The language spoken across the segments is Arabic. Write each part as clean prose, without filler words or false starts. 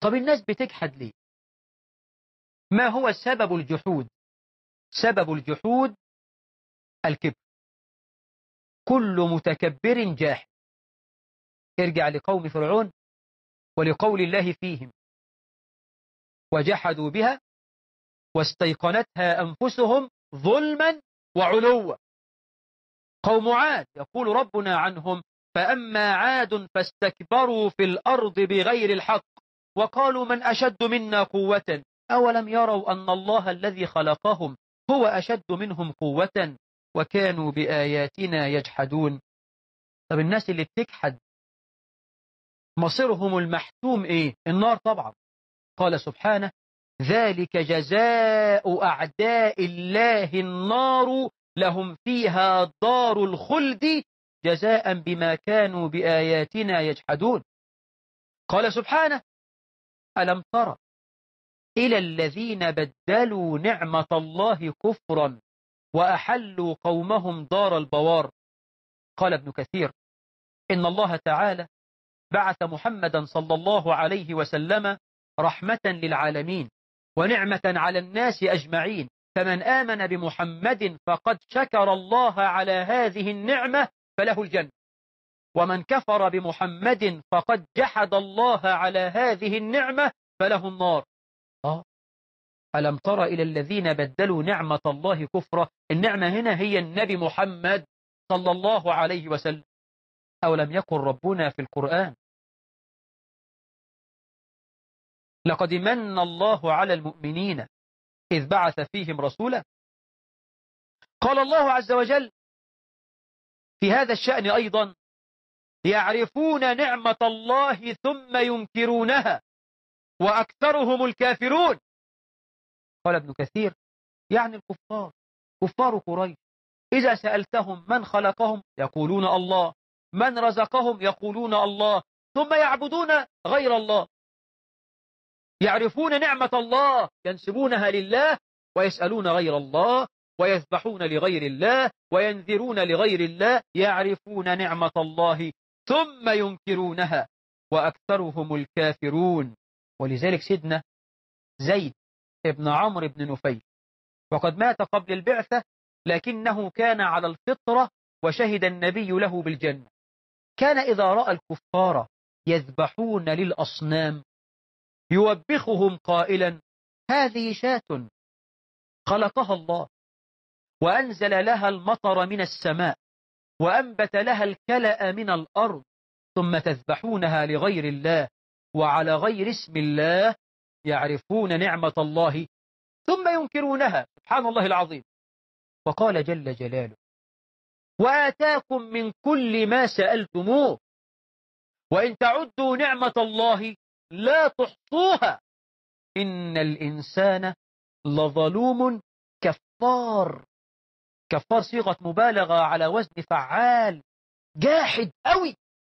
طب الناس بتجحد ليه؟ ما هو سبب الجحود؟ سبب الجحود الكبر. كل متكبر جاحد. ارجع لقوم فرعون ولقول الله فيهم: وجحدوا بها واستيقنتها أنفسهم ظلما وعلوا. قوم عاد يقول ربنا عنهم: فأما عاد فاستكبروا في الأرض بغير الحق وقالوا من أشد منا قوة أولم يروا أن الله الذي خلقهم هو أشد منهم قوة وكانوا بآياتنا يجحدون. طب الناس اللي بتجحد مصيرهم المحتوم إيه؟ النار طبعا. قال سبحانه: ذلك جزاء أعداء الله النار لهم فيها دار الخلد جزاء بما كانوا بآياتنا يجحدون. قال سبحانه: ألم تر إلى الذين بدلوا نعمة الله كفرا وأحلوا قومهم دار البوار. قال ابن كثير: إن الله تعالى بعث محمدا صلى الله عليه وسلم رحمة للعالمين ونعمة على الناس أجمعين، فمن آمن بمحمد فقد شكر الله على هذه النعمة فله الجنة، ومن كفر بمحمد فقد جحد الله على هذه النعمة فله النار. ألم تر إلى الذين بدلوا نعمة الله كفرا. النعمة هنا هي النبي محمد صلى الله عليه وسلم. أو لم يقل ربنا في القرآن: لقد من الله على المؤمنين إذ بعث فيهم رسولا. قال الله عز وجل في هذا الشأن أيضا: يعرفون نعمة الله ثم ينكرونها وأكثرهم الكافرون. قال ابن كثير: يعني الكفار، كفار قريش، إذا سألتهم من خلقهم يقولون الله، من رزقهم يقولون الله، ثم يعبدون غير الله. يعرفون نعمة الله ينسبونها لله ويسألون غير الله ويذبحون لغير الله وينذرون لغير الله. يعرفون نعمة الله ثم ينكرونها وأكثرهم الكافرون. ولذلك سيدنا زيد ابن عمرو بن نفيل وقد مات قبل البعثة لكنه كان على الفطرة وشهد النبي له بالجنة. كان إذا رأى الكفار يذبحون للأصنام يوبخهم قائلا: هذه شاة خلقها الله وأنزل لها المطر من السماء وأنبت لها الكلأ من الأرض، ثم تذبحونها لغير الله وعلى غير اسم الله. يعرفون نعمة الله ثم ينكرونها. سبحان الله العظيم. وقال جل جلاله: وآتاكم من كل ما سألتموه وإن تعدوا نعمة الله لا تحصوها إن الإنسان لظلوم كفار. كفار صيغة مبالغة على وزن فعال. جاحد قوي،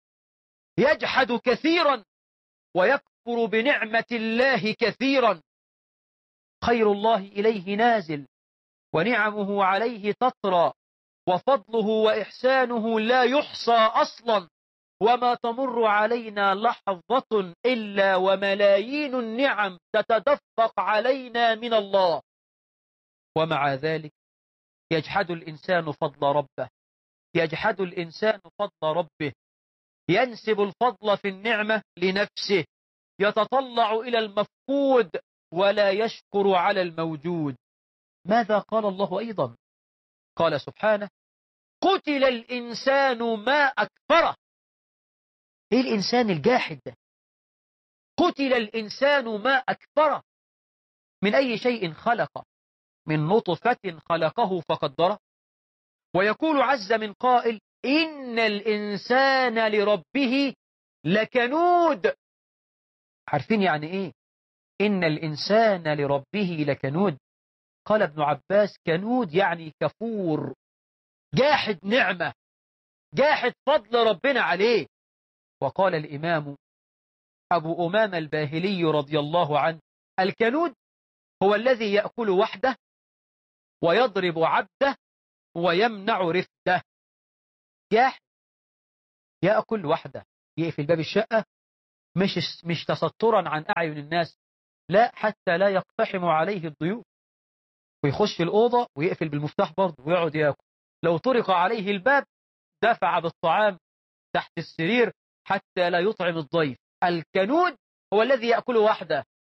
يجحد كثيرا ويكفر بنعمة الله كثيرا. خير الله إليه نازل ونعمه عليه تطرى وفضله وإحسانه لا يحصى أصلا، وما تمر علينا لحظة إلا وملايين النعم تتدفق علينا من الله. ومع ذلك يجحد الإنسان فضل ربه، يجحد الإنسان فضل ربه، ينسب الفضل في النعمة لنفسه، يتطلع إلى المفقود ولا يشكر على الموجود. ماذا قال الله أيضا؟ قال سبحانه: قتل الإنسان ما أكفره. إيه الإنسان الجاحد ده؟ قتل الإنسان ما أكفره. من أي شيء خلق؟ من نطفة خلقه فقدره. ويقول عز من قائل: إن الإنسان لربه لكنود. عارفين يعني إيه إن الإنسان لربه لكنود؟ قال ابن عباس: كنود يعني كفور، جاحد نعمة، جاحد فضل ربنا عليه. وقال الإمام أبو أمامة الباهلي رضي الله عنه: الكنود هو الذي يأكل وحده ويضرب عبده ويمنع رفده. جاحد يأكل وحده، يقفل باب الشقة مش تسترا عن أعين الناس، لا، حتى لا يقتحم عليه الضيوف، ويخش الأوضة ويقفل بالمفتاح برضه ويقعد ياكل. لو طرق عليه الباب دفع بالطعام تحت السرير حتى لا يطعم الضيف. الكنود هو الذي يأكل وحده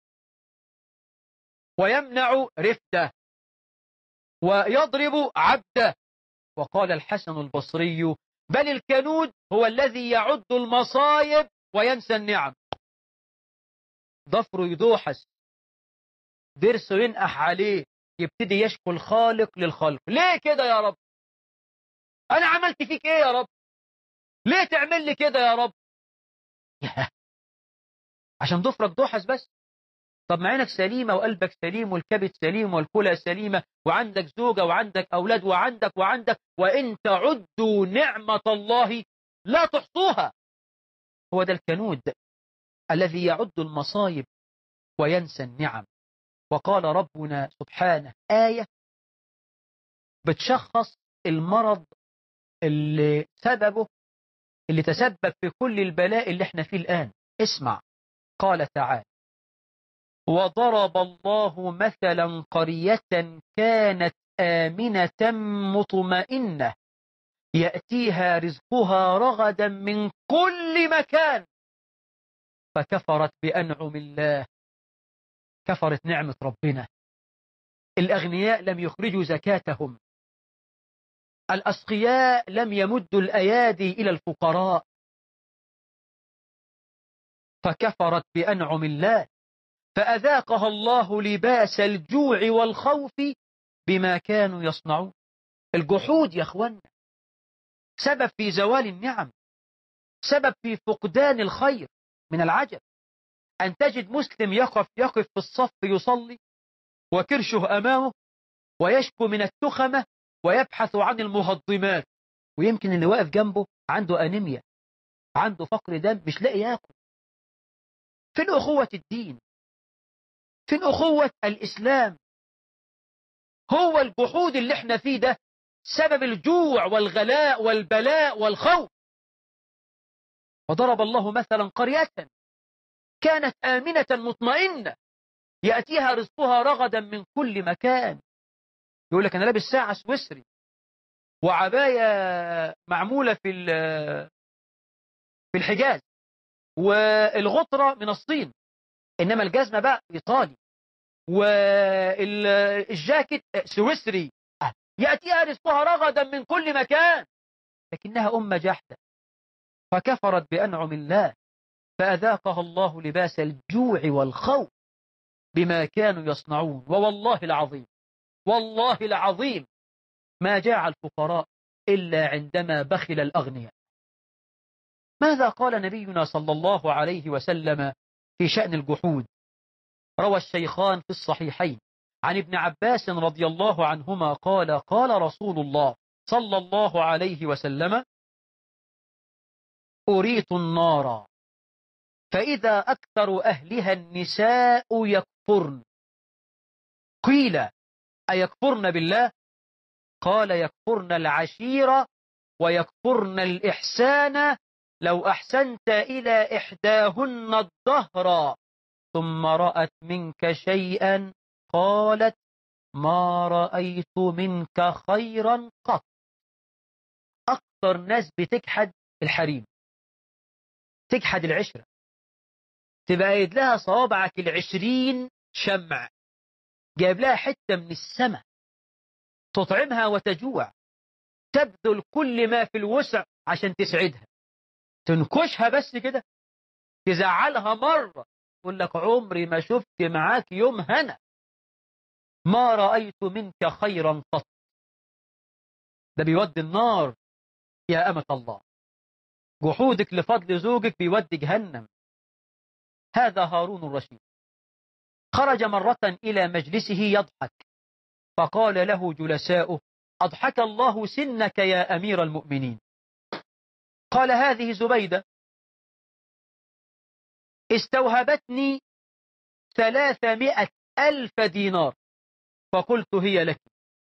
ويمنع رفده ويضرب عبده. وقال الحسن البصري: بل الكنود هو الذي يعد المصايب وينسى النعم. ضفره يدوحس، ضرسه ينقح عليه، يبتدي يشكو الخالق للخلق: ليه كده يا رب؟ أنا عملت فيك إيه يا رب؟ ليه تعمل لي كده يا رب؟ عشان ضفرك دوحس بس؟ طب ما عينك سليمة وقلبك سليم والكبد سليم والكلى سليمة وعندك زوجة وعندك أولاد وعندك وإن تعدوا نعمة الله لا تحصوها. هو ده الكنود الذي يعد المصايب وينسى النعم. وقال ربنا سبحانه آية بتشخص المرض اللي تسبب في كل البلاء اللي احنا فيه الآن. اسمع، قال تعالى: وضرب الله مثلا قرية كانت آمنة مطمئنة يأتيها رزقها رغدا من كل مكان فكفرت بأنعم الله. كفرت نعمة ربنا. الأغنياء لم يخرجوا زكاتهم، الأسقياء لم يمدوا الأيادي إلى الفقراء، فكفرت بأنعم الله فأذاقها الله لباس الجوع والخوف بما كانوا يصنعون. الجحود يا أخوانا سبب في زوال النعم، سبب في فقدان الخير. من العجب أن تجد مسلم يقف في الصف يصلي وكرشه أمامه ويشكو من التخمة ويبحث عن المهضمات، ويمكن اللي واقف جنبه عنده أنيميا، عنده فقر دم، مش لاقي ياكل. فين أخوة الدين؟ فين أخوة الإسلام؟ هو الجحود اللي احنا فيه ده سبب الجوع والغلاء والبلاء والخوف. وضرب الله مثلا قرية كانت آمنة مطمئنة يأتيها رزقها رغدا من كل مكان. يقول لك أنا لابس ساعة سويسري وعباية معمولة في الحجاز والغطرة من الصين، إنما الجزمة بقى إيطالي والجاكيت سويسري. يأتيها رزقها رغدا من كل مكان، لكنها أمة جحدة فكفرت بأنعم الله فأذاقها الله لباس الجوع والخوف بما كانوا يصنعون. ووالله العظيم، والله العظيم ما جاع الفقراء إلا عندما بخل الأغنياء. ماذا قال نبينا صلى الله عليه وسلم في شأن الجحود؟ روى الشيخان في الصحيحين عن ابن عباس رضي الله عنهما قال: قال رسول الله صلى الله عليه وسلم: أريت النار فإذا أكثر أهلها النساء يكفرن. قيل: أيكفرن بالله؟ قال: يكفرن العشيرة ويكفرن الإحسان، لو أحسنت إلى إحداهن الدهر ثم رأت منك شيئا قالت: ما رأيت منك خيرا قط. أكثر ناس بتجحد الحريم، تجحد العشرة، تبقى قايد لها صوابعك 20 شمع، جايب لها حتة من السماء، تطعمها وتجوع، تبذل كل ما في الوسع عشان تسعدها، تنكشها بس كده، تزعلها مرة تقول لك: عمري ما شفت معاك يوم هنا، ما رأيت منك خيرا قط. ده بيودي النار يا أمة الله. جحودك لفضل زوجك بيودي جهنم. هذا هارون الرشيد خرج مرة إلى مجلسه يضحك، فقال له جلساؤه: أضحك الله سنك يا أمير المؤمنين. قال: هذه زبيدة استوهبتني 300,000 دينار، فقلت هي لك،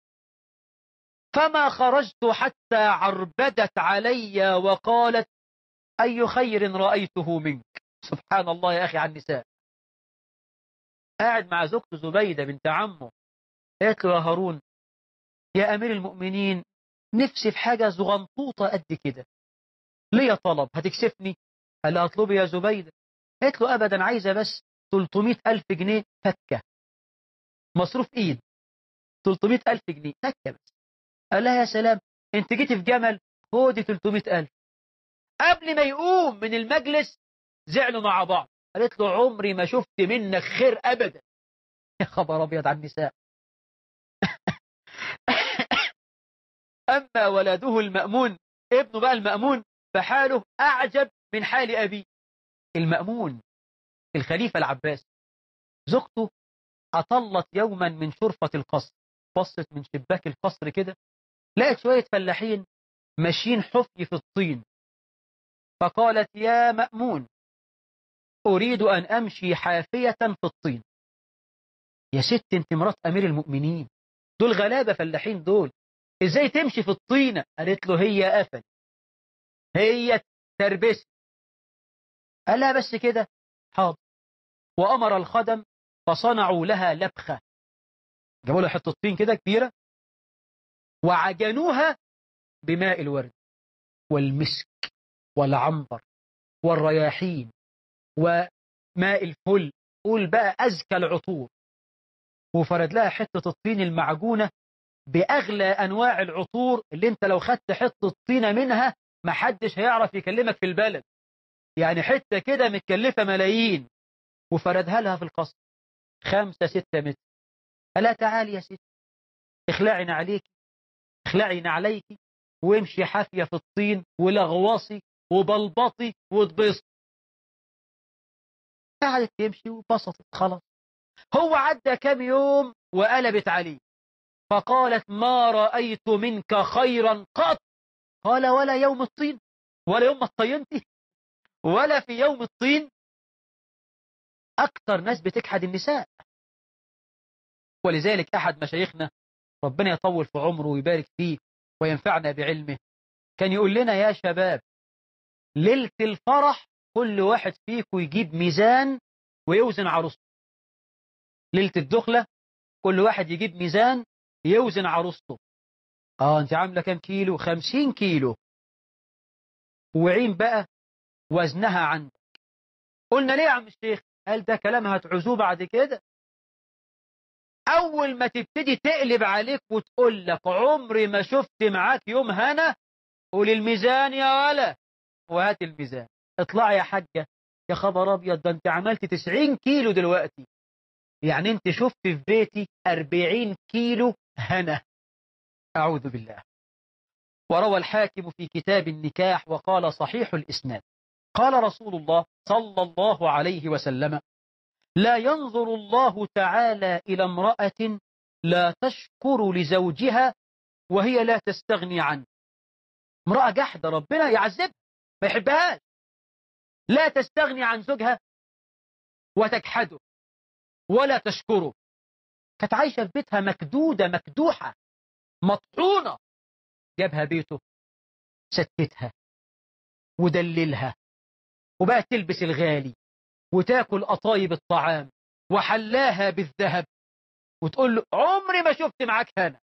فما خرجت حتى عربدت علي وقالت: أي خير رأيته منك، سبحان الله يا أخي عن النساء. قاعد مع زوجته زبيدة بنت عمه، قالت له يا هارون يا أمير المؤمنين نفسي في حاجة زغنطوطة قد كده، ليه طلب هتكسفني؟ قال لها اطلبي يا زبيدة. قالت له أبدا، عايزة بس 300,000 جنيه فكة، مصروف إيد، 300,000 جنيه فكة بس. قال لها يا سلام، انت جيتي في جمل، خدي 300,000. قبل ما يقوم من المجلس زعلوا مع بعض. قالت له عمري ما شفت منك خير أبدا. يا خبر أبيض على النساء. أما ولده المأمون، ابنه بقى المأمون، فحاله أعجب من حال أبيه. المأمون الخليفة العباس، زوجته أطلت يوما من شرفة القصر، بصت من شباك القصر كده، لقت شوية فلاحين ماشيين حفي في الطين، فقالت يا مأمون أريد أن أمشي حافية في الطين. يا ست انت مرات أمير المؤمنين، دول غلابة فلاحين دول، ازاي تمشي في الطينة؟ قالت له هي قفل، هي تربس. قال لها بس كده، حاضر. وأمر الخدم فصنعوا لها لبخة، جابوا لها حتة طين كده كبيرة وعجنوها بماء الورد والمسك والعنبر والرياحين وماء الفل، قول بقى أزكى العطور، وفرد لها حتة الطين المعجونة بأغلى أنواع العطور اللي انت لو خدت حتة طينة منها محدش هيعرف يكلمك في البلد، يعني حتة كده متكلفة ملايين، وفردها لها في القصر 5-6 متر. ألا تعالي يا ست، اخلعي نعليك، اخلعي نعليك وامشي حافية في الطين ولغوصي وبلبطي وتبسط. قعدت تمشي وبسطت خلاص. هو عدى كام يوم وقلبت عليه، فقالت ما رأيت منك خيرا قط. قال ولا يوم الطين، ولا يوم ما اطينتي، ولا في يوم الطين. أكتر ناس بتجحد النساء. ولذلك أحد مشايخنا ربنا يطول في عمره ويبارك فيه وينفعنا بعلمه كان يقول لنا يا شباب ليلة الفرح كل واحد فيكم يجيب ميزان ويوزن عروسته. ليلة الدخلة كل واحد يجيب ميزان يوزن عروسته. انت عاملة كام كيلو؟ 50 كيلو. وعين بقى وزنها عندك. قلنا ليه يا عم الشيخ؟ قال ده كلام هتعوزوه بعد كده. أول ما تبتدي تقلب عليك وتقول لك عمري ما شفت معاك يوم هنا، قول الميزان يا ولا، وهات الميزان. اطلع يا حاجة، يا خبر أبيض، ده أنت عملت 90 كيلو دلوقتي، يعني أنت شفت في بيتي 40 كيلو هنا. أعوذ بالله. وروى الحاكم في كتاب النكاح وقال صحيح الإسناد، قال رسول الله صلى الله عليه وسلم لا ينظر الله تعالى إلى امرأة لا تشكر لزوجها وهي لا تستغني عنه. امرأة جحدة ربنا يعذبها، ما يحبهاش، لا تستغني عن زوجها وتجحده ولا تشكره. كانت عايشة في بيتها مكدودة مكدوحة مطحونة، جابها بيته ستتها ودللها وبقى تلبس الغالي وتاكل قطايب الطعام وحلاها بالذهب، وتقول له عمري ما شفت معاك هنا،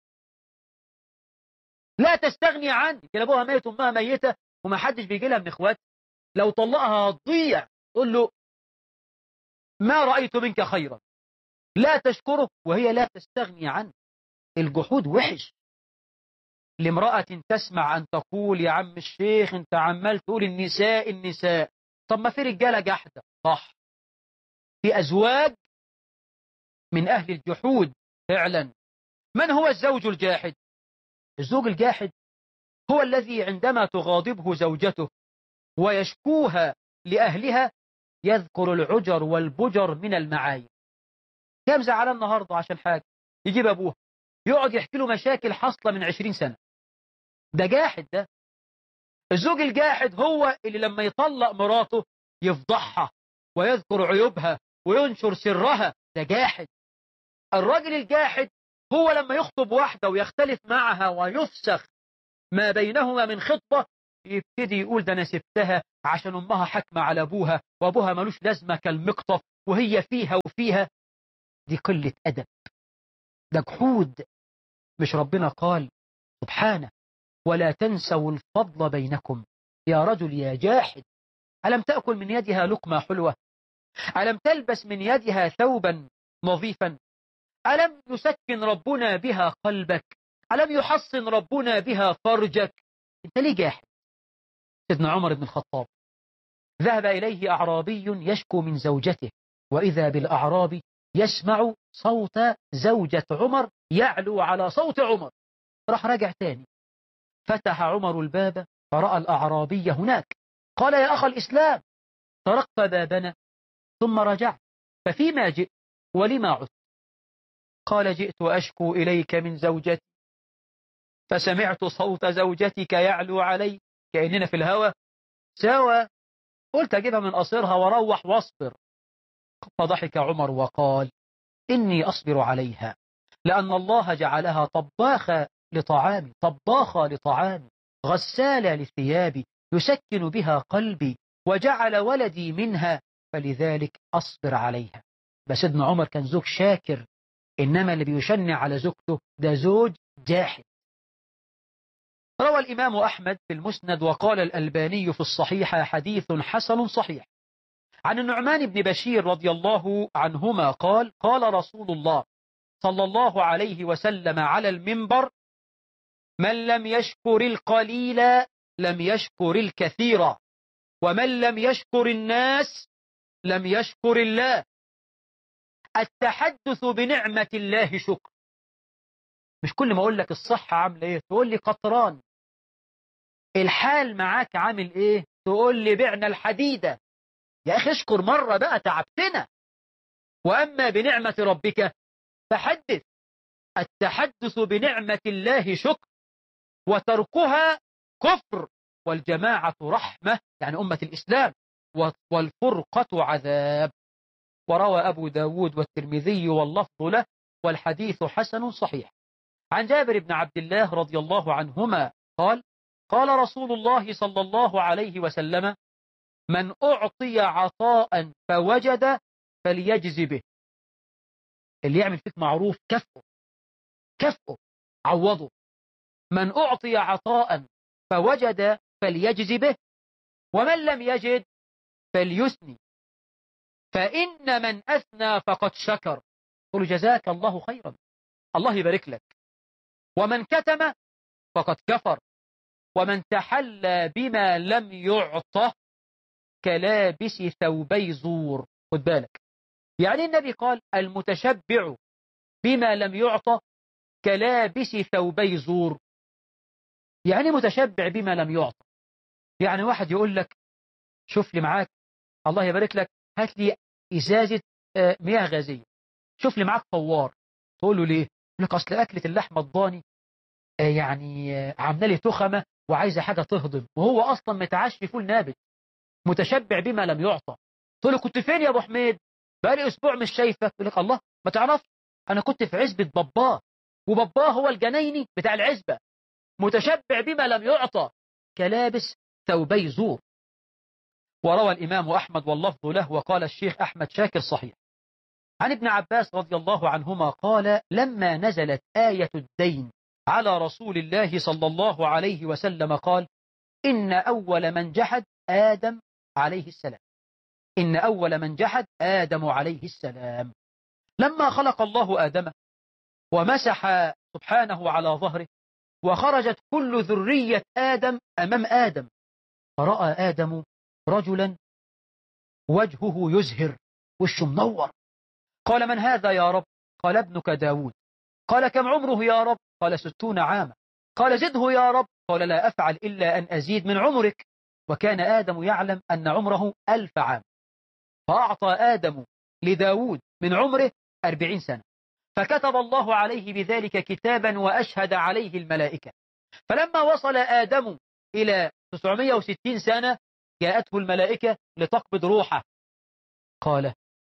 لا تستغني عني. كان ابوها ميت وامها ميته وما حدش بيجي لها من اخواتها، لو طلقها هتضيع. تقول له ما رأيت منك خيرا، لا تشكره وهي لا تستغني عنه. الجحود وحش. لامرأة تسمع أن تقول يا عم الشيخ أنت عمال تقول النساء النساء، طب ما في رجالة جحدة. صح، في أزواج من أهل الجحود فعلا. من هو الزوج الجاحد؟ الزوج الجاحد هو الذي عندما تغاضبه زوجته ويشكوها لأهلها يذكر العجر والبجر من المعايب. كم زعلان النهارده عشان حاجة، يجيب أبوها يقعد يحكي له مشاكل حاصلة من 20 سنة. ده جاحد ده. الزوج الجاحد هو اللي لما يطلق مراته يفضحها ويذكر عيوبها وينشر سرها. ده جاحد. الراجل الجاحد هو لما يخطب واحدة ويختلف معها ويفسخ ما بينهما من خطبة يبتدي يقول ده أنا سبتها عشان أمها حكمة على أبوها وأبوها ملوش لازمة كالمقطف وهي فيها وفيها. دي قلة أدب، ده جحود. مش ربنا قال سبحانه ولا تنسوا الفضل بينكم؟ يا رجل يا جاحد، ألم تأكل من يدها لقمة حلوة؟ ألم تلبس من يدها ثوبا نظيفا؟ ألم يسكن ربنا بها قلبك؟ ألم يحصن ربنا بها فرجك؟ أنت ليه جاحد؟ سيدنا عمر بن الخطاب ذهب إليه أعرابي يشكو من زوجته، وإذا بالأعرابي يسمع صوت زوجة عمر يعلو على صوت عمر. راح راجع تاني، فتح عمر الباب فرأى الأعرابي هناك. قال يا أخ الإسلام، طرقت بابنا ثم رجعت، ففيما جئت ولما عدت؟ قال جئت أشكو إليك من زوجتي، فسمعت صوت زوجتك يعلو علي كأننا في الهوى سوا، قلت أجيبها من قصرها وروح واصبر. فضحك عمر وقال إني أصبر عليها لأن الله جعلها طباخة لطعامي غسالة لثيابي يسكن بها قلبي وجعل ولدي منها، فلذلك أصبر عليها. بس ابن عمر كان زوج شاكر، إنما اللي بيشنع على زوجته ده زوج جاحد. روى الإمام أحمد في المسند وقال الألباني في الصحيح حديث حسن صحيح عن النعمان بن بشير رضي الله عنهما قال قال رسول الله صلى الله عليه وسلم على المنبر: من لم يشكر القليل لم يشكر الكثير، ومن لم يشكر الناس لم يشكر الله. التحدث بنعمة الله شكر. مش كل ما أقول لك الصحة عاملة إيه تقول لي قطران، الحال معاك عامل إيه تقول لي بعنا الحديدة. يا أخي اشكر مرة بقى، تعبتنا. وأما بنعمة ربك فحدث. التحدث بنعمة الله شكر، وتركها كفر، والجماعة رحمة يعني أمة الإسلام، والفرقة عذاب. وروى أبو داود والترمذي واللفظ له والحديث حسن صحيح عن جابر بن عبد الله رضي الله عنهما قال قال رسول الله صلى الله عليه وسلم: من أعطي عطاء فوجد فليجز به. اللي يعمل فيك معروف كفؤه عوضه. من أعطي عطاء فوجد فليجز به، ومن لم يجد فليثني، فإن من أثنى فقد شكر. قل جزاك الله خيرا، الله يبارك لك. ومن كتم فقد كفر، ومن تحلى بما لم يعطه كلابس ثوبي زور. خد بالك، يعني النبي قال المتشبع بما لم يعطى كلابس ثوبي زور. يعني متشبع بما لم يعطى، يعني واحد يقول لك شوف لي معاك الله يبارك لك هات لي إزازة مياه غازية، شوف لي معاك فوار. تقول له ليه؟ يقول لك أصل أكلة اللحمة الضاني يعني عامله لي تخمة وعايزة حاجة تهضم، وهو أصلا متعشي فول نابت. متشبع بما لم يعطى. تقول له كنت فين يا أبو حميد؟ بقالي أسبوع مش شايفك. يقول لك الله ما تعرف أنا كنت في عزبة باباه، وباباه هو الجنايني بتاع العزبة. متشبع بما لم يعطى كلابس ثوبي زور. وروى الإمام أحمد واللفظ له وقال الشيخ أحمد شاكر صحيح عن ابن عباس رضي الله عنهما قال لما نزلت آية الدين على رسول الله صلى الله عليه وسلم قال إن أول من جحد آدم عليه السلام. إن أول من جحد آدم عليه السلام. لما خلق الله آدم ومسح سبحانه على ظهره وخرجت كل ذرية آدم أمام آدم، فرأى آدم رجلا وجهه يزهر، وشه منور. قال من هذا يا رب؟ قال ابنك داود. قال كم عمره يا رب؟ قال 60 عاما. قال زده يا رب؟ قال لا أفعل إلا أن أزيد من عمرك. وكان آدم يعلم أن عمره 1000 عام، فأعطى آدم لداود من عمره 40 سنة، فكتب الله عليه بذلك كتابا وأشهد عليه الملائكة. فلما وصل آدم إلى 960 سنة جاءته الملائكة لتقبض روحه. قال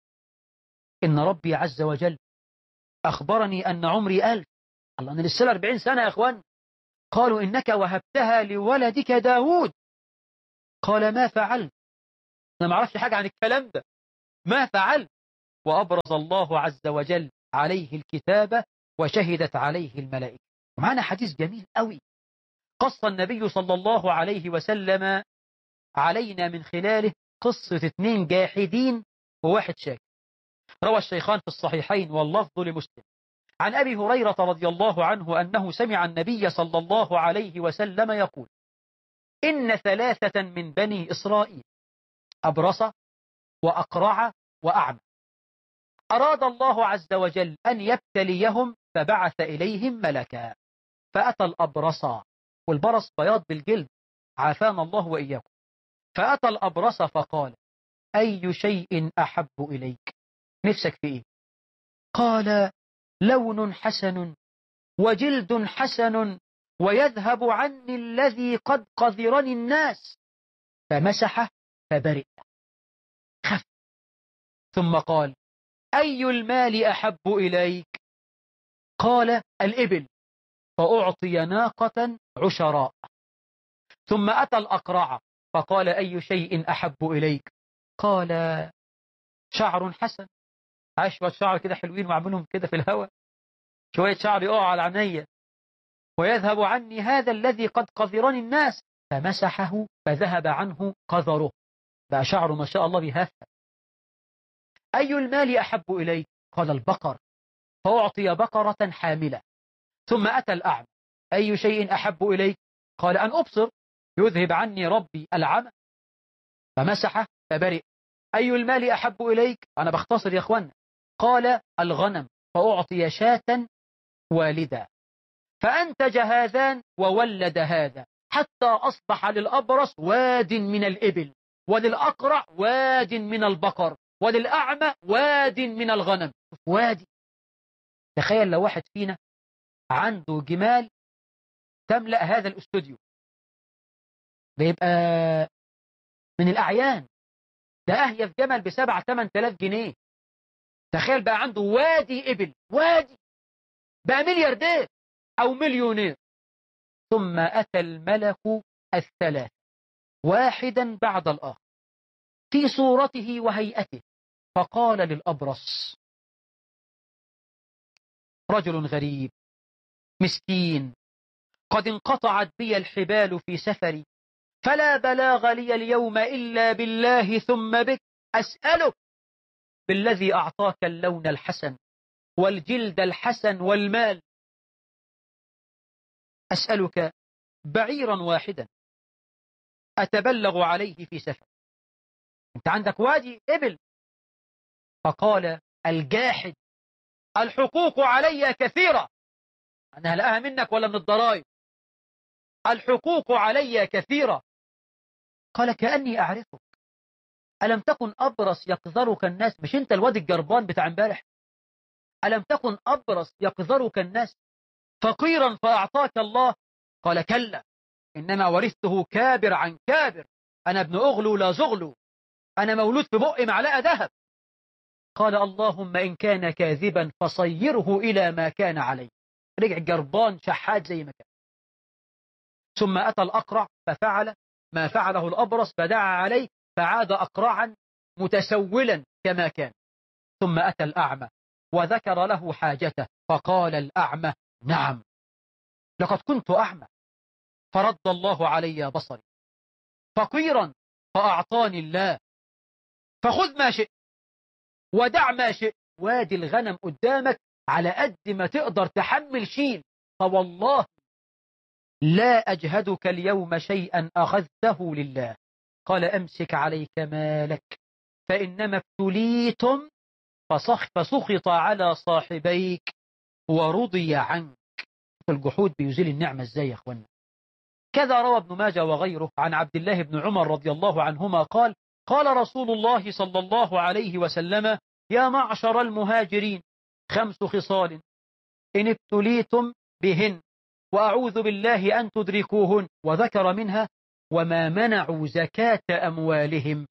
إن ربي عز وجل أخبرني أن عمري 1000. الله، أنا لسه 40 سنة يا أخوان. قالوا إنك وهبتها لولدك داود. قال ما فعلت؟ أنا ما أعرفش حاجة عن الكلام ده، ما فعلت؟ وأبرز الله عز وجل عليه الكتابة وشهدت عليه الملائكة. ومعنا حديث جميل قوي قص النبي صلى الله عليه وسلم علينا من خلاله قصة 2 جاحدين وواحد شاكر. روى الشيخان في الصحيحين واللفظ لمسلم عن أبي هريرة رضي الله عنه أنه سمع النبي صلى الله عليه وسلم يقول: إن 3 من بني إسرائيل أبرص وأقرع وأعمى أراد الله عز وجل أن يبتليهم فبعث إليهم ملكا، فأتى الأبرص، والبرص بياض بالجلد عافانا الله وإياكم، فأتى الأبرص فقال: أي شيء أحب إليك؟ نفسك في إيه؟ قال: لون حسن وجلد حسن ويذهب عني الذي قد قذرني الناس. فمسح فبرئ، خف. ثم قال: أي المال أحب إليك؟ قال: الإبل، فأعطي ناقة عشراء. ثم أتى الأقرع فقال: أي شيء أحب إليك؟ قال: شعر حسن، عاش شوية شعر كده حلوين وعملهم كده في الهواء، شوية شعر يقع على عينيا، ويذهب عني هذا الذي قد قذرني الناس. فمسحه فذهب عنه قذره، بقى شعره ما شاء الله بيهفى. أي المال أحب إليك؟ قال: البقر، فأعطي بقرة حاملة. ثم أتى الأعمى: أي شيء أحب إليك؟ قال: أن أبصر، يذهب عني ربي العمى. فمسح فبرئ. أي المال أحب إليك؟ أنا بختصر يا أخوانا. قال: الغنم، فأعطي شاة والدا. فأنتج هذان وولد هذا، حتى أصبح للأبرص واد من الإبل، وللأقرع واد من البقر، وللأعمى واد من الغنم. وادي. تخيل لو واحد فينا عنده جمال تملأ هذا الاستوديو، ده يبقى من الأعيان، ده أهيف جمل ب7-8 آلاف جنيه. تخيل بقى عنده وادي إبل، وادي، بقى ملياردير أو مليونير. ثم أتى الملك 3 واحدا بعد الآخر في صورته وهيئته، فقال للأبرص: رجل غريب مسكين، قد انقطعت بي الحبال في سفري، فلا بلاغ لي اليوم إلا بالله ثم بك، أسألك بالذي أعطاك اللون الحسن والجلد الحسن والمال، أسألك بعيرا واحدا أتبلغ عليه في سفر. أنت عندك وادي إبل. فقال الجاحد: الحقوق علي كثيرة، أنا هلقاها منك ولا من الضرائب؟ الحقوق علي كثيرة. قال: كأني أعرفك، ألم تكن أبرص يقذرك الناس؟ مش أنت الواد الجربان بتاع امبارح؟ ألم تكن أبرص يقذرك الناس فقيرا فأعطاك الله؟ قال: كلا، إنما ورثته كابر عن كابر، أنا ابن أغلو لا زغلو، أنا مولود في بق معلقة ذهب. قال: اللهم إن كان كاذبا فصيره إلى ما كان عليه. رجع جربان شحات زي ما كان. ثم أتى الأقرع ففعل ما فعله الأبرص، فدعا عليه فعاد أقرعا متسولا كما كان. ثم أتى الأعمى وذكر له حاجته، فقال الأعمى: نعم، لقد كنت أعمى فرد الله علي بصري، فقيرا فأعطاني الله، فخذ ما شئت ودع ما شئت. وادي الغنم قدامك، على قد ما تقدر تحمل شيل، فوالله لا أجهدك اليوم شيئا أخذته لله. قال: أمسك عليك مالك، فإنما ابتليتم فسخط على صاحبيك ورضي عنك. الجحود بيزيل النعمة ازاي يا اخوانا؟ كذا روى ابن ماجه وغيره عن عبد الله بن عمر رضي الله عنهما قال: قال رسول الله صلى الله عليه وسلم: يا معشر المهاجرين 5 خصال إن ابتليتم بهن وأعوذ بالله أن تدركوهن، وذكر منها: وما منعوا زكاة أموالهم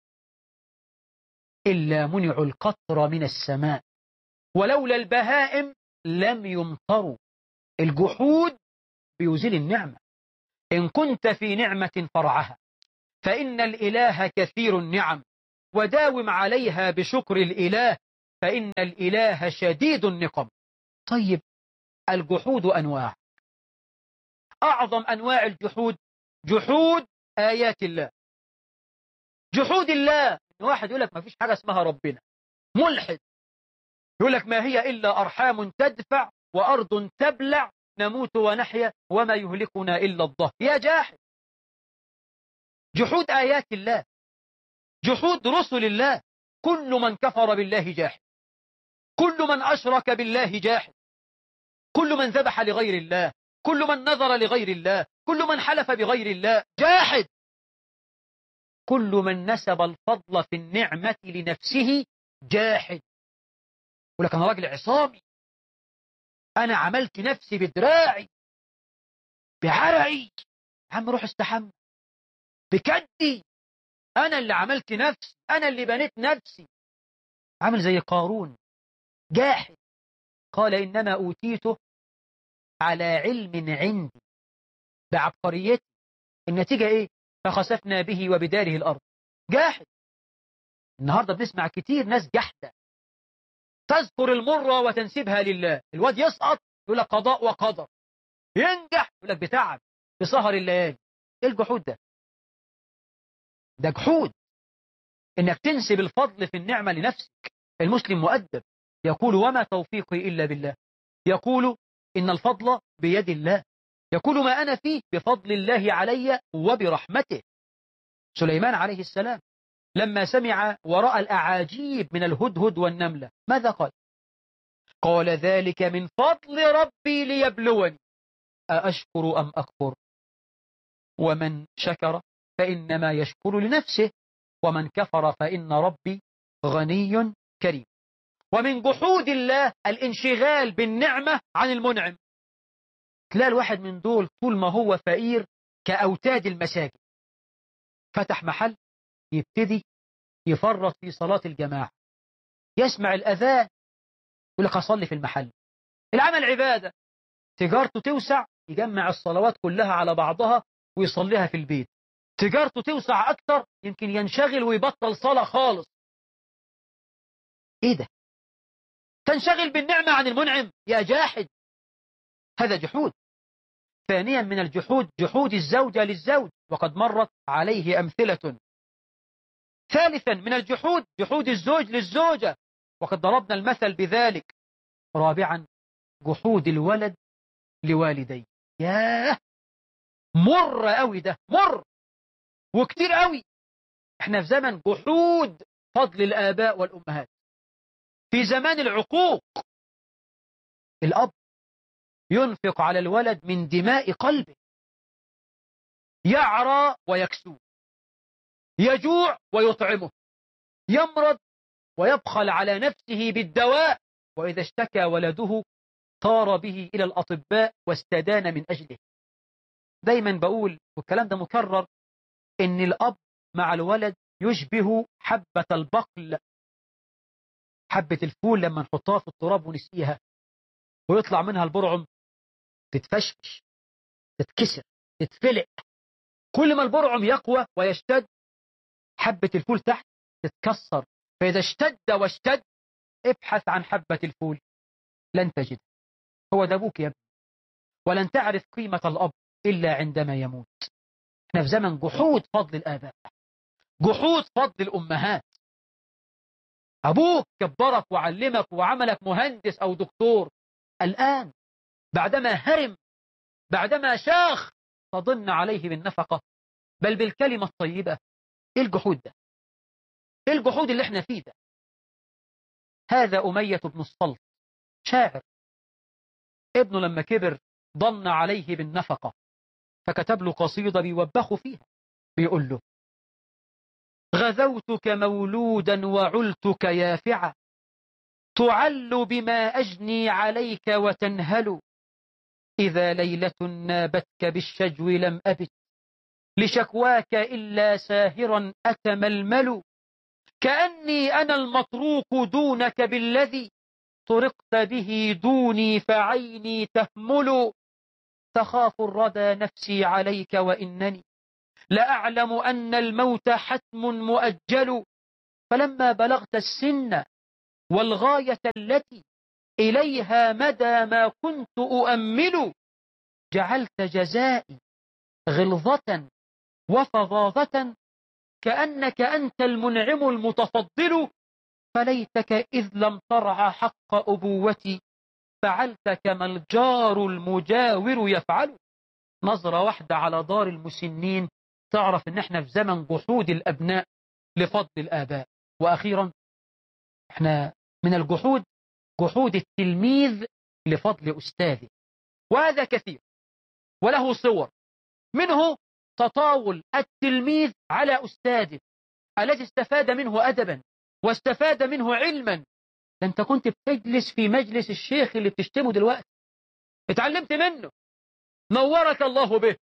إلا منعوا القطر من السماء، ولولا البهائم لم يمطروا. الجحود بيزيل النعمة. إن كنت في نعمة فرعها، فإن الإله كثير النعم، وداوم عليها بشكر الإله، فإن الإله شديد النقم. طيب، الجحود أنواع. أعظم أنواع الجحود جحود آيات الله، جحود الله. واحد يقول لك ما فيش حاجة اسمها ربنا، ملحد، يقول لك ما هي إلا أرحام تدفع وأرض تبلع، نموت ونحيا وما يهلكنا إلا الدهر. يا جاحد، جحود آيات الله، جحود رسل الله. كل من كفر بالله جاحد، كل من أشرك بالله جاحد، كل من ذبح لغير الله، كل من نذر لغير الله، كل من حلف بغير الله جاحد. كل من نسب الفضل في النعمة لنفسه جاحد. يقول لك أنا راجل عصامي، أنا عملت نفسي بدراعي بعرقي. عم روح استحمى بكدي، أنا اللي عملت نفسي، أنا اللي بنيت نفسي. عامل زي قارون، جاحد. قال إنما أوتيته على علم عندي، بعبقريتي. النتيجة إيه؟ فخسفنا به وبداره الأرض. جاحد. النهاردة بنسمع كتير ناس جحدة تذكر المرة وتنسبها لله. الواد يسقط يقول لك قضاء وقدر، ينجح يقول لك بتعب بسهر الليالي. ايه الجحود ده؟ ده جحود، انك تنسب الفضل في النعمة لنفسك. المسلم مؤدب، يقول وما توفيقي إلا بالله، يقول إن الفضل بيد الله، يقول ما أنا فيه بفضل الله علي وبرحمته. سليمان عليه السلام لما سمع ورأى الأعاجيب من الهدهد والنملة ماذا قال؟ قال ذلك من فضل ربي ليبلوني أأشكر أم أكفر، ومن شكر فإنما يشكر لنفسه، ومن كفر فإن ربي غني كريم. ومن جحود الله الانشغال بالنعمة عن المنعم. تلاقي الواحد من دول طول ما هو فقير كأوتاد المساجد، فتح محل يبتدي يفرط في صلاة الجماعة، يسمع الأذان يقول لك أصلي في المحل. العمل عبادة، تجارته توسع يجمع الصلوات كلها على بعضها ويصليها في البيت. تجارته توسع أكتر يمكن ينشغل ويبطل صلاة خالص. إيه ده؟ تنشغل بالنعمة عن المنعم يا جاحد، هذا جحود. ثانيا من الجحود جحود الزوجة للزوج، وقد مرت عليه أمثلة. ثالثا من الجحود جحود الزوج للزوجة، وقد ضربنا المثل بذلك. رابعا جحود الولد لوالديه. ياه، مر قوي ده، مر وكتير قوي. احنا في زمن جحود فضل الآباء والأمهات، في زمان العقوق. الأب ينفق على الولد من دماء قلبه، يعرى ويكسوه، يجوع ويطعمه، يمرض ويبخل على نفسه بالدواء، وإذا اشتكى ولده طار به إلى الأطباء واستدان من أجله. دايما بقول والكلام ده مكرر إن الأب مع الولد يشبه حبة البقل، حبة الفول لما نحطها في التراب ونسقيها ويطلع منها البرعم، تتفشفش، تتكسر، تتفلق. كل ما البرعم يقوى ويشتد حبة الفول تحت تتكسر. فإذا اشتد واشتد ابحث عن حبة الفول لن تجد. هو ده أبوك يا ابني، ولن تعرف قيمة الأب إلا عندما يموت. احنا في زمن جحود فضل الآباء، جحود فضل الأمهات. أبوك كبرك وعلمك وعملك مهندس أو دكتور، الآن بعدما هرم، بعدما شاخ، تضن عليه بالنفقة بل بالكلمة الطيبة. إيه الجحود ده؟ إيه الجحود اللي احنا فيه ده؟ هذا أمية بن الصلت شاعر، ابنه لما كبر ضن عليه بالنفقة، فكتب له قصيدة بيوبخه فيها، بيقول له غذوتك مولودا وعلتك يافعا، تعل بما أجني عليك وتنهل، إذا ليلة نابتك بالشجو لم أبت، لشكواك إلا ساهرا أتململ، كأني أنا المطروق دونك بالذي طرقت به دوني فعيني تهمل، تخاف الردى نفسي عليك وإنني لأعلم أن الموت حتم مؤجل، فلما بلغت السن والغاية التي إليها مدى ما كنت أؤمل، جعلت جزائي غلظة وفظاظة، كأنك أنت المنعم المتفضل، فليتك إذ لم ترع حق أبوتي، فعلت كما الجار المجاور يفعل. نظرة واحدة على دار المسنين تعرف ان احنا في زمن جحود الأبناء لفضل الآباء. وأخيرا، احنا من الجحود جحود التلميذ لفضل أستاذه، وهذا كثير وله صور، منه تطاول التلميذ على أستاذه الذي استفاد منه أدبا واستفاد منه علما. ده انت كنت بتجلس في مجلس الشيخ اللي بتشتمه دلوقتي، اتعلمت منه، نورك الله به،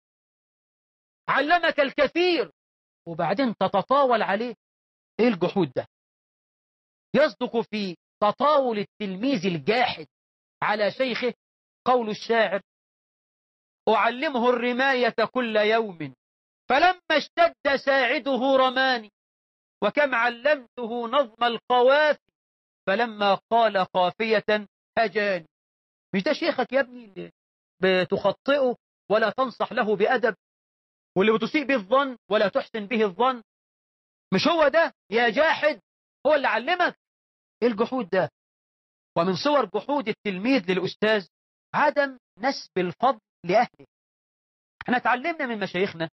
علمك الكثير، وبعدين تتطاول عليه. ايه الجحود ده؟ يصدق في تطاول التلميذ الجاحد على شيخه قول الشاعر: أعلمه الرماية كل يوم، فلما اشتد ساعده رماني، وكم علمته نظم القوافي، فلما قال قافية هجاني. مش ده شيخك يا ابني اللي بتخطئه ولا تنصح له بأدب، واللي بتسيء به الظن ولا تحسن به الظن؟ مش هو ده يا جاحد هو اللي علمك؟ ايه الجحود ده؟ ومن صور جحود التلميذ للأستاذ عدم نسب الفضل لأهله. احنا اتعلمنا من مشايخنا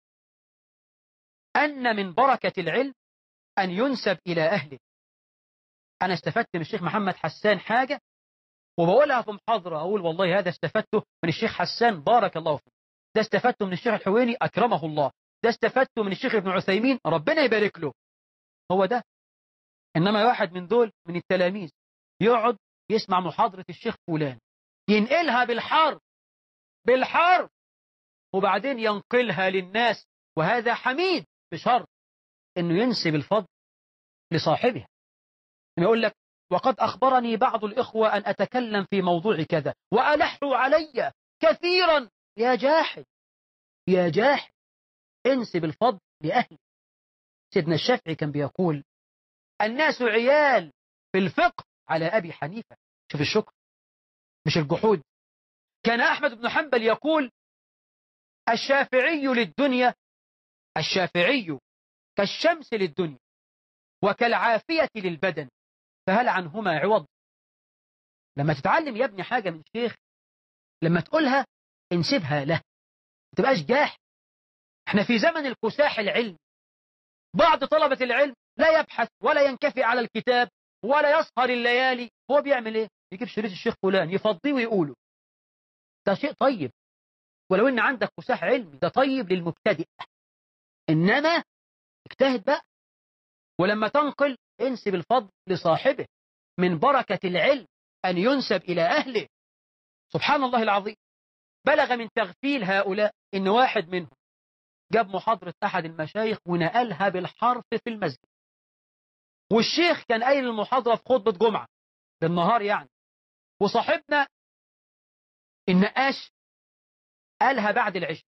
أن من بركة العلم أن ينسب إلى أهله. أنا استفدت من الشيخ محمد حسان حاجة وبقولها في محاضرة، أقول والله هذا استفدته من الشيخ حسان بارك الله فيه، ده استفدته من الشيخ الحويني أكرمه الله، ده استفدته من الشيخ ابن عثيمين ربنا يبارك له. هو ده. إنما واحد من دول من التلاميذ يقعد يسمع محاضرة الشيخ فلان، ينقلها بالحرف وبعدين ينقلها للناس، وهذا حميد بشرط انه ينسب الفضل لصاحبها. يقول لك: وقد أخبرني بعض الإخوة أن أتكلم في موضوع كذا وألحوا علي كثيرا. يا جاحد يا جاحد، انسب الفضل لأهله. سيدنا الشافعي كان بيقول: الناس عيال في الفقه على أبي حنيفة. شوف الشكر مش الجحود. كان أحمد بن حنبل يقول: الشافعي كالشمس للدنيا وكالعافية للبدن، فهل عنهما عوض؟ لما تتعلم يا ابني حاجة من شيخ، لما تقولها انسبها له، ما تبقاش جاحد. احنا في زمن الكساح العلمي. بعض طلبة العلم لا يبحث ولا ينكفي على الكتاب ولا يسهر الليالي. هو بيعمل ايه؟ يجيب شريط الشيخ فلان يفضيه ويقوله. ده شيء طيب، ولو ان عندك كساح علمي ده طيب للمبتدئ، انما اجتهد بقى. ولما تنقل انسب الفضل لصاحبه. من بركة العلم أن ينسب إلى أهله. سبحان الله العظيم، بلغ من تغفيل هؤلاء إن واحد منهم جاب محاضرة أحد المشايخ ونقلها بالحرف في المسجد، والشيخ كان قايل المحاضرة في خطبة جمعة بالنهار يعني، وصاحبنا النقاش قالها بعد العشاء.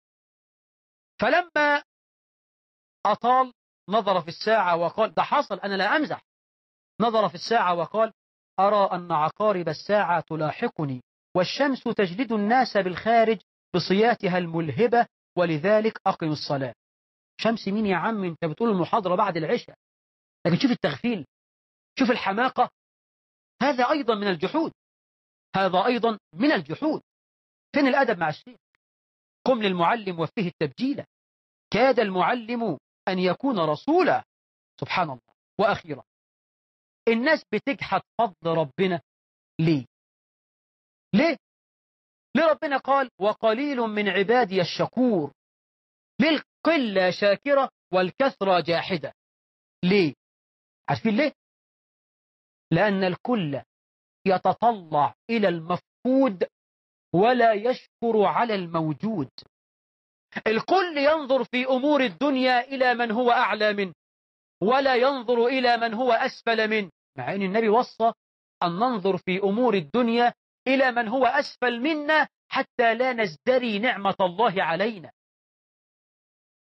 فلما أطال نظر في الساعة وقال: ده حصل أنا لا أمزح. نظر في الساعة وقال: أرى أن عقارب الساعة تلاحقني، والشمس تجلد الناس بالخارج بصياتها الملهبة، ولذلك أقم الصلاة. شمس مين يا عم؟ أنت بتقول المحاضرة بعد العشاء. لكن شوف التغفيل، شوف الحماقة. هذا أيضا من الجحود، هذا أيضا من الجحود. فين الأدب مع الشيخ؟ قم للمعلم وفيه التبجيل، كاد المعلم أن يكون رسولا. سبحان الله. وأخيرا، الناس بتجحد فضل ربنا ليه؟ ليه؟ ليه ربنا قال: وقليل من عبادي الشكور؟ للقلة شاكرة والكثرة جاحدة. ليه؟ عارفين ليه؟ لأن الكل يتطلع إلى المفقود ولا يشكر على الموجود. الكل ينظر في أمور الدنيا إلى من هو أعلى منه، ولا ينظر إلى من هو أسفل منه، مع أن النبي وصى أن ننظر في أمور الدنيا إلى من هو أسفل منا حتى لا نزدري نعمة الله علينا.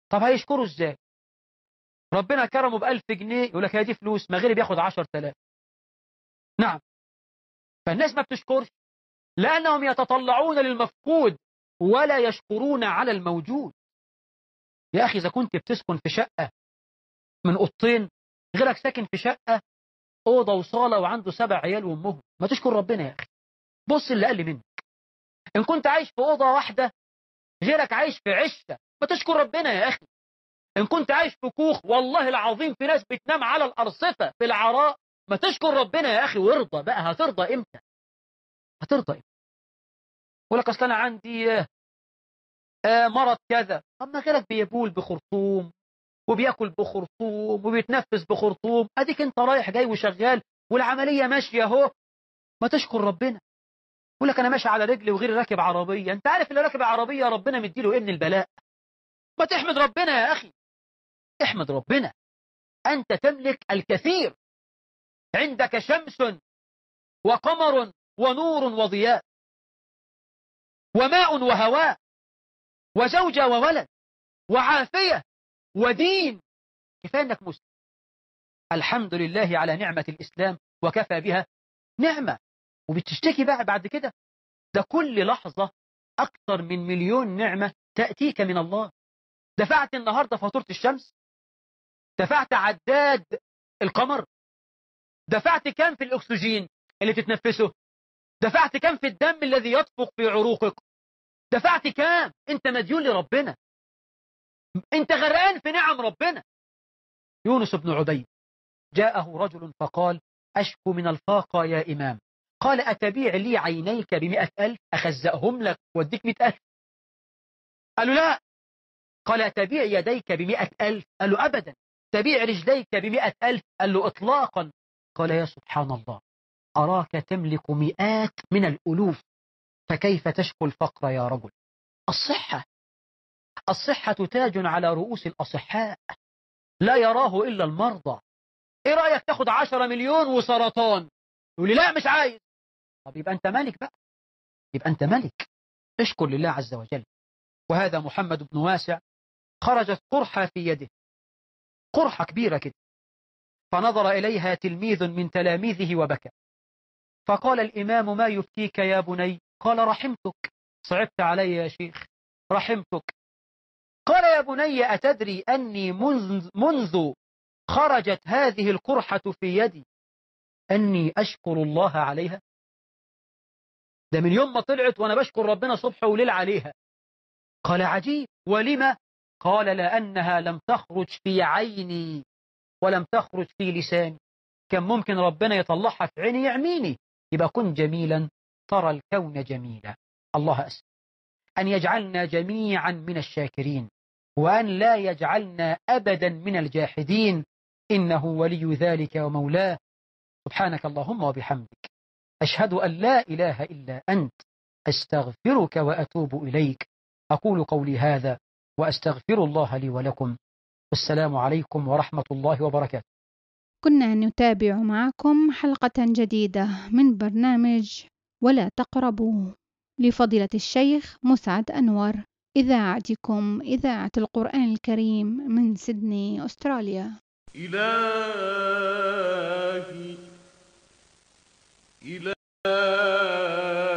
طب هيشكره ازاي؟ ربنا كرمه ب1000 جنيه، يقول لك هي دي فلوس، ما غيري بياخد 10,000. نعم. فالناس ما بتشكرش لأنهم يتطلعون للمفقود ولا يشكرون على الموجود. يا أخي إذا كنت بتسكن في شقة من أوضتين، غيرك ساكن في شقة أوضة وصالة وعنده 7 عيال وأمهم، ما تشكر ربنا يا أخي. بص اللي قال منك. إن كنت عايش في أوضة واحدة، غيرك عايش في عشة، ما تشكر ربنا يا أخي. إن كنت عايش في كوخ، والله العظيم في ناس بتنام على الأرصفة في العراء، ما تشكر ربنا يا أخي وارضى بقى. هترضى إمتى؟ هترضى إمتى؟ يقول لك أصل أنا عندي مرض كذا. طب ما غيرك بيبول بخرطوم وبياكل بخرطوم وبيتنفس بخرطوم، اديك انت رايح جاي وشغال والعمليه ماشيه اهو، ما تشكر ربنا. يقول لك انا ماشي على رجلي وغيري راكب عربيه. انت عارف اللي راكب عربيه ربنا مديله ايه من البلاء؟ ما تحمد ربنا يا اخي. احمد ربنا. انت تملك الكثير، عندك شمس وقمر ونور وضياء وماء وهواء وزوجة وولد وعافية ودين. كفاية انك مسلم. الحمد لله على نعمة الإسلام وكفى بها نعمة. وبتشتكي بقى بعد كده؟ ده كل لحظة أكثر من 1,000,000 نعمة تأتيك من الله. دفعت النهاردة فاتورة الشمس، دفعت عداد القمر، دفعت كم في الأكسجين اللي تتنفسه، دفعت كم في الدم الذي يطفق في عروقك، دفعت كم. انت مديون لربنا، انت غرقان في نعم ربنا. يونس بن عبيد جاءه رجل فقال أشكو من الفاقة يا إمام. قال أتبيع لي عينيك ب100,000 أخزأهم لك واديك 100,000؟ قالوا لا. قال أتبيع يديك ب100,000؟ قال له أبدا. تبيع رجليك ب100,000؟ قال له إطلاقا. قال يا سبحان الله، أراك تملك مئات من الألوف، فكيف تشكو الفقر يا رجل؟ الصحة. الصحة تاج على رؤوس الأصحاء لا يراه إلا المرضى. إيه رأيك تاخد 10 مليون وسرطان؟ يقول لي لا مش عايز. طب يبقى أنت ملك بقى، يبقى أنت ملك. اشكر لله عز وجل. وهذا محمد بن واسع خرجت قرحة في يده، قرحة كبيرة كده، فنظر إليها تلميذ من تلاميذه وبكى. فقال الإمام ما يبكيك يا بني؟ قال رحمتك. صعبت علي يا شيخ، رحمتك. قال يا بني أتدري أني منذ خرجت هذه القرحة في يدي أني أشكر الله عليها؟ ده من يوم ما طلعت وأنا بشكر ربنا صبح وليل عليها. قال عجيب، ولما؟ قال لأنها لم تخرج في عيني ولم تخرج في لساني. كان ممكن ربنا يطلعها في عيني يعميني. يبقى كن جميلا ترى الكون جميلا. الله أسأل أن يجعلنا جميعا من الشاكرين، وأن لا يجعلنا أبدا من الجاحدين، إنه ولي ذلك ومولاه. سبحانك اللهم وبحمدك، أشهد أن لا إله إلا أنت، أستغفرك وأتوب إليك. أقول قولي هذا وأستغفر الله لي ولكم. والسلام عليكم ورحمة الله وبركاته. كنا نتابع معكم حلقة جديدة من برنامج ولا تقربوا لفضيلة الشيخ مسعد أنور، إذاعتكم إذاعة القرآن الكريم من سيدني أستراليا. إلهي